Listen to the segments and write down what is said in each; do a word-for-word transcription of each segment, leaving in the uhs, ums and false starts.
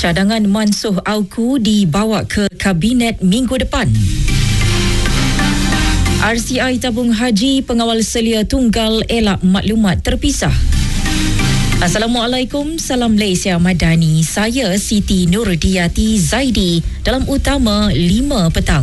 Cadangan Mansuh Auku dibawa ke Kabinet minggu depan. R C I tabung haji pengawal selia tunggal elak maklumat terpisah. Assalamualaikum, salam Malaysia Madani. Saya Siti Nurdiati Zaidi dalam utama lima petang.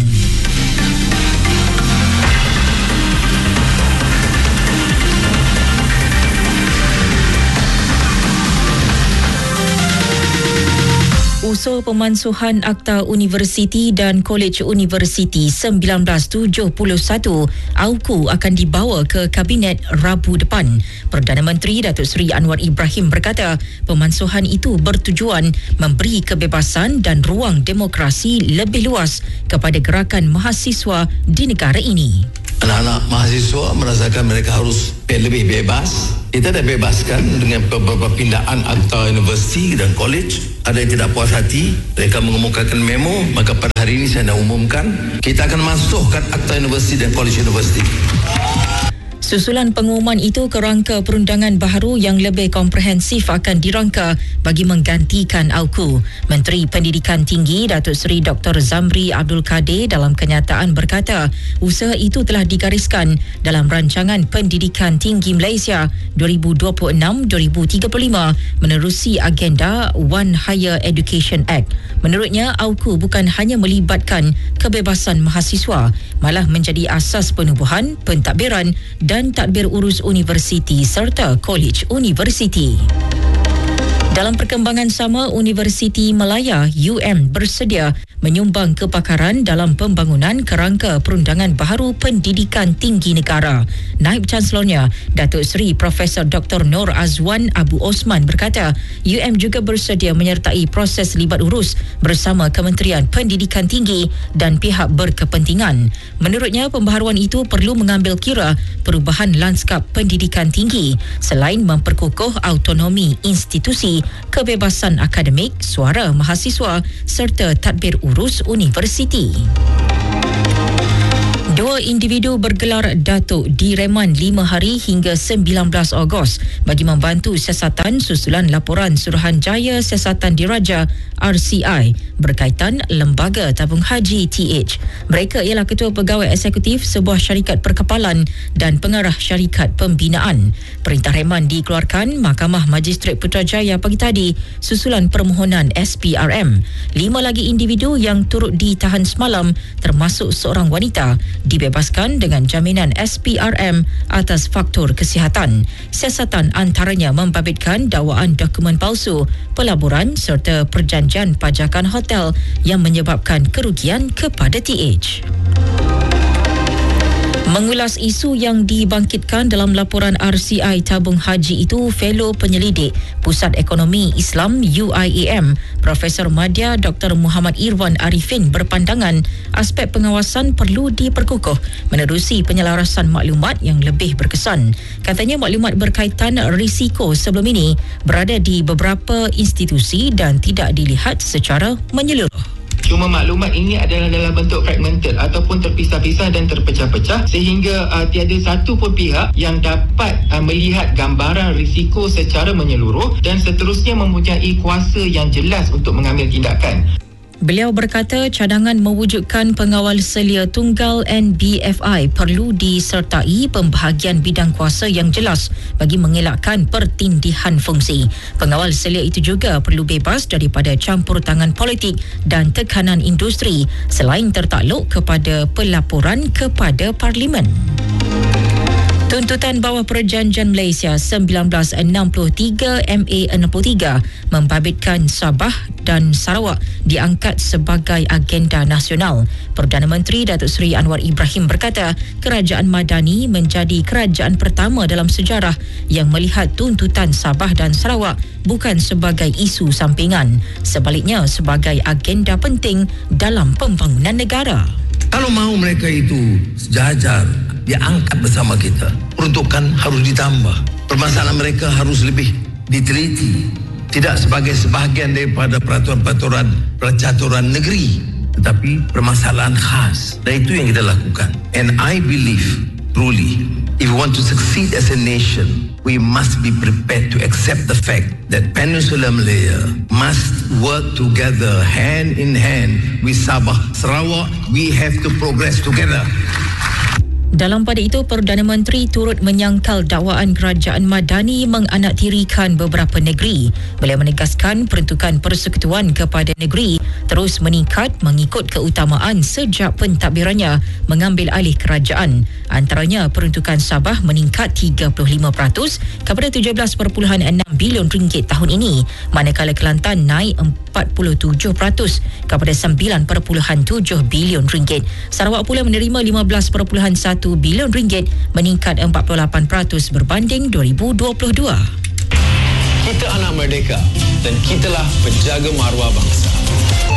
Usul pemansuhan Akta Universiti dan Kolej Universiti seribu sembilan ratus tujuh puluh satu Auku akan dibawa ke Kabinet Rabu depan. Perdana Menteri Datuk Seri Anwar Ibrahim berkata pemansuhan itu bertujuan memberi kebebasan dan ruang demokrasi lebih luas kepada gerakan mahasiswa di negara ini. Anak-anak mahasiswa merasakan mereka harus lebih bebas. Kita dah bebaskan dengan beberapa pindaan akta universiti dan kolej. Ada yang tidak puas hati, mereka mengemukakan memo, maka pada hari ini saya nak umumkan, kita akan masukkan akta universiti dan kolej universiti. Susulan pengumuman itu kerangka perundangan baharu yang lebih komprehensif akan dirangka bagi menggantikan Auku. Menteri Pendidikan Tinggi Datuk Seri Doktor Zamri Abdul Kadir dalam kenyataan berkata, usaha itu telah digariskan dalam Rancangan Pendidikan Tinggi Malaysia dua ribu dua puluh enam dua ribu tiga puluh lima menerusi agenda One Higher Education Act. Menurutnya, Auku bukan hanya melibatkan kebebasan mahasiswa, malah menjadi asas penubuhan, pentadbiran dan tadbir urus universiti serta kolej universiti. Dalam perkembangan sama, Universiti Malaya U M bersedia menyumbang kepakaran dalam pembangunan kerangka perundangan baharu pendidikan tinggi negara. Naib Chancelornya, Datuk Seri Profesor Doktor Nur Azwan Abu Osman berkata, U M juga bersedia menyertai proses libat urus bersama Kementerian Pendidikan Tinggi dan pihak berkepentingan. Menurutnya, pembaharuan itu perlu mengambil kira perubahan lanskap pendidikan tinggi selain memperkukuh autonomi institusi, kebebasan akademik, suara mahasiswa serta tadbir urus universiti. Dua individu bergelar datuk direman lima hari hingga sembilan belas Ogos bagi membantu siasatan susulan laporan Suruhanjaya Siasatan Diraja R C I berkaitan Lembaga Tabung Haji T H. Mereka ialah Ketua Pegawai Eksekutif sebuah syarikat perkapalan dan pengarah syarikat pembinaan. Perintah reman dikeluarkan Mahkamah Magistrate Putrajaya pagi tadi susulan permohonan S P R M. Lima lagi individu yang turut ditahan semalam termasuk seorang wanita dibebaskan dengan jaminan S P R M atas faktor kesihatan. Siasatan antaranya membabitkan dakwaan dokumen palsu, pelaburan serta perjanjian pajakan hotel yang menyebabkan kerugian kepada T H. Mengulas isu yang dibangkitkan dalam laporan R C I tabung haji itu, Fellow Penyelidik Pusat Ekonomi Islam U I A M, Profesor Madya Doktor Muhammad Irwan Arifin berpandangan aspek pengawasan perlu diperkukuh menerusi penyelarasan maklumat yang lebih berkesan. Katanya maklumat berkaitan risiko sebelum ini berada di beberapa institusi dan tidak dilihat secara menyeluruh. Cuma maklumat ini adalah dalam bentuk fragmented ataupun terpisah-pisah dan terpecah-pecah sehingga uh, tiada satu pun pihak yang dapat uh, melihat gambaran risiko secara menyeluruh dan seterusnya mempunyai kuasa yang jelas untuk mengambil tindakan. Beliau berkata cadangan mewujudkan pengawal selia tunggal N B F I perlu disertai pembahagian bidang kuasa yang jelas bagi mengelakkan pertindihan fungsi. Pengawal selia itu juga perlu bebas daripada campur tangan politik dan tekanan industri selain tertakluk kepada pelaporan kepada Parlimen. Tuntutan bawah Perjanjian Malaysia seribu sembilan ratus enam puluh tiga M A enam puluh tiga membabitkan Sabah dan Sarawak diangkat sebagai agenda nasional. Perdana Menteri Datuk Seri Anwar Ibrahim berkata Kerajaan Madani menjadi kerajaan pertama dalam sejarah yang melihat tuntutan Sabah dan Sarawak bukan sebagai isu sampingan, sebaliknya sebagai agenda penting dalam pembangunan negara. Kalau mahu mereka itu sejajar, diangkat bersama kita, peruntukan harus ditambah. Permasalahan mereka harus lebih diteliti, tidak sebagai sebahagian daripada peraturan-peraturan percaturan negeri, tetapi permasalahan khas. Dan itu yang kita lakukan. And I believe truly, if we want to succeed as a nation, we must be prepared to accept the fact that Peninsular Malaya must work together hand in hand with Sabah, Sarawak. We have to progress together. Dalam pada itu, Perdana Menteri turut menyangkal dakwaan kerajaan Madani menganaktirikan beberapa negeri. Beliau menegaskan peruntukan persekutuan kepada negeri terus meningkat mengikut keutamaan sejak pentadbirannya mengambil alih kerajaan. Antaranya, peruntukan Sabah meningkat tiga puluh lima peratus kepada tujuh belas perpuluhan enam bilion ringgit tahun ini, manakala Kelantan naik empat puluh tujuh peratus kepada sembilan perpuluhan tujuh bilion ringgit. Sarawak pula menerima lima belas perpuluhan satu bilion ringgit, meningkat empat puluh lapan peratus berbanding dua ribu dua puluh dua. Kita anak merdeka dan kitalah penjaga maruah bangsa.